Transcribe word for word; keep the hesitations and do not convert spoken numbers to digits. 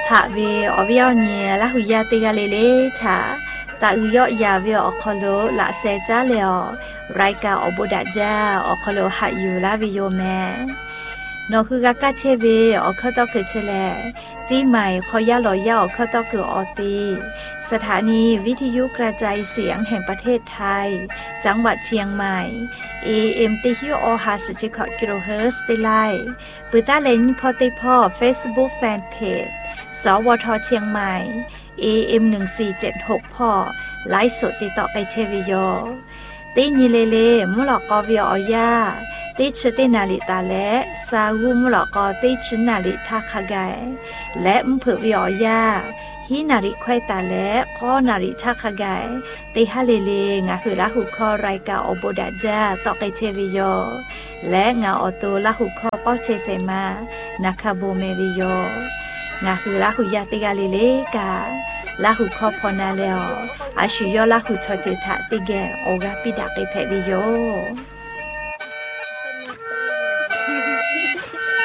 หาเวอวิอเนี่ยละหุยาติกาเลเลถาตาอุยอยาเวอคโลละเซจ้าเลอรายกาอบุดาจาอคโลหะอยู่ลาวิโยแมนอคือกากาเชเวอคตอคือเชลจีใหม่ขอยาลอยาอคตอคือออตีสถานีวิทยุกระจายเสียงแห่งประเทศไทยจังหวัดเชียงใหม่ เอ เอ็ม ติฮิโอฮาสจิคกิโลเฮิรตซ์ติไลปือตาเลนพอติพอ Facebook Fanpage สวทเชียงใหม่ เอ เอ็ม หนึ่งสี่เจ็ดหกพอไลฟ์สดติดต่อไปเชวิโยตีนิเลเลมุหลอกอวิออยาติชตินาลิตาและซาวูมุหลอกอติชนาลิทาคาไกและมเผือวิออยาฮินาริควายตาและข้อนาริทาคาไกติฮาเลเลงาคือละหุคอรายกาอโบดาจาต่อไปเชวิโยและงาออโตละหุคอปอเชเซมานาคาโบเมวิโยงาคือละหุยาติกาเลเลกาละหุคอพอนาเลออาชุยอละหุชอจิตะติแกโอกาปิดาเกเพวิโย